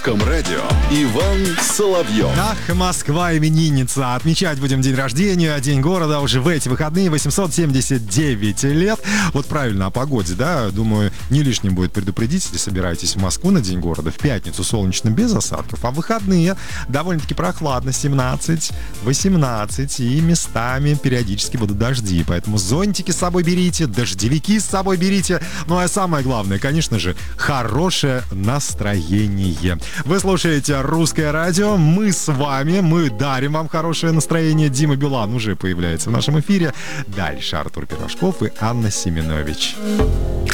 Русском радио Иван Соловьев. Ах, Москва именинница. Отмечать будем день рождения, день города уже в эти выходные. 879 лет. Вот правильно, о погоде, да? Думаю, не лишним будет предупредить, если собираетесь в Москву на день города. В пятницу солнечно без осадков, а в выходные довольно-таки прохладно, 17, 18. И местами периодически будут дожди. Поэтому зонтики с собой берите, дождевики с собой берите. Ну а самое главное, конечно же, хорошее настроение. Вы слушаете Русское радио. Мы с вами. Мы дарим вам хорошее настроение. Дима Билан уже появляется в нашем эфире. Дальше Артур Пирожков и Анна Семенович.